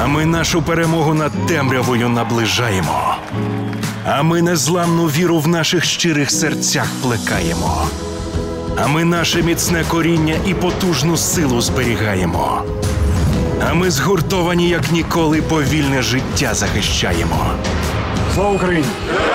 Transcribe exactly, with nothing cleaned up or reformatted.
ми нашу перемогу над темрявою наближаємо. А ми незламну віру в наших щирих серцях плекаємо. А ми наше міцне коріння і потужну силу зберігаємо. А ми згуртовані, як ніколи, повільне життя захищаємо. Слава Україні!